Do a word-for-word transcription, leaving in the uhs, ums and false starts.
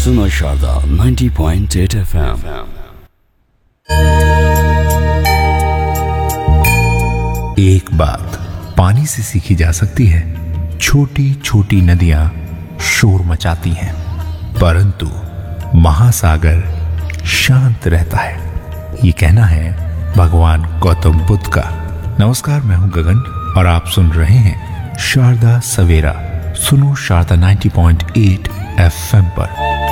सुनो Sharda ninety point eight F M. एक बात पानी से सीखी जा सकती है, छोटी छोटी नदियां शोर मचाती हैं, परंतु महासागर शांत रहता है। ये कहना है भगवान गौतम बुद्ध का। नमस्कार, मैं हूं गगन और आप सुन रहे हैं शारदा सवेरा। सुनो Sharda ninety point eight F M पर।